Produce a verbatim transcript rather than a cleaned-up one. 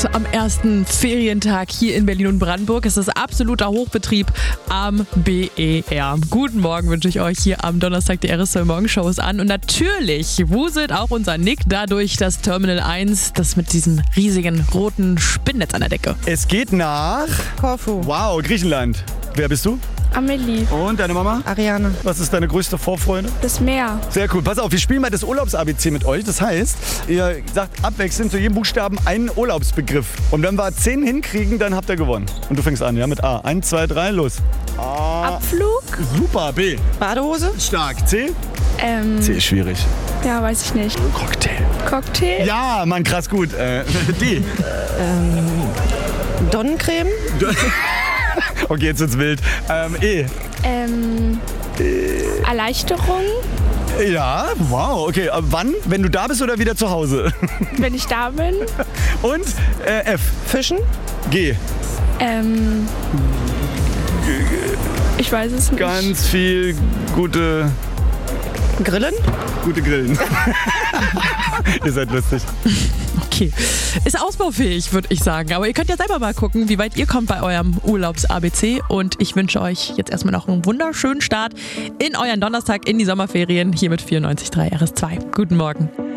Am ersten Ferientag hier in Berlin und Brandenburg ist es absoluter Hochbetrieb am B E R. Guten Morgen wünsche ich euch hier am Donnerstag. Die R S zwei Morgenshow ist an und natürlich wuselt auch unser Nick dadurch das Terminal eins, das mit diesem riesigen roten Spinnnetz an der Decke. Es geht nach Korfu. Wow, Griechenland. Wer bist du? Amelie. Und deine Mama? Ariane. Was ist deine größte Vorfreude? Das Meer. Sehr cool. Pass auf, wir spielen mal das Urlaubs-A B C mit euch. Das heißt, ihr sagt abwechselnd zu jedem Buchstaben einen Urlaubsbegriff. Und wenn wir zehn hinkriegen, dann habt ihr gewonnen. Und du fängst an, ja, mit A. Eins, zwei, drei, los. A. Abflug. Super. B. Badehose. Stark. C. Ähm, C ist schwierig. ja, weiß ich nicht. Cocktail. Cocktail. Ja, Mann, krass gut. Äh, D. Ähm, Donnencreme. Okay, jetzt wird's wild. Ähm, E. Ähm, Erleichterung. Ja, wow. Okay, äh, wann? Wenn du da bist oder wieder zu Hause? Wenn ich da bin. Und äh, F. Fischen. G. Ähm, ich weiß es nicht. Ganz viel gute, Grillen. gute Grillen. Ihr seid lustig. Okay, ist ausbaufähig, würde ich sagen. Aber ihr könnt ja selber mal gucken, wie weit ihr kommt bei eurem Urlaubs-A B C. Und ich wünsche euch jetzt erstmal noch einen wunderschönen Start in euren Donnerstag in die Sommerferien hier mit vierundneunzig Komma drei R S zwei. Guten Morgen.